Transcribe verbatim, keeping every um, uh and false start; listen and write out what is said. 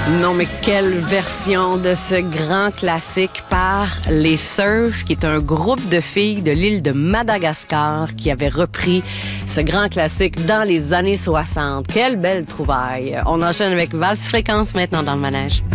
Non, mais quelle version de ce grand classique par Les Surf, qui est un groupe de filles de l'île de Madagascar qui avait repris ce grand classique dans les années soixante. Quelle belle trouvaille. On enchaîne avec Valse Fréquence maintenant dans le manège.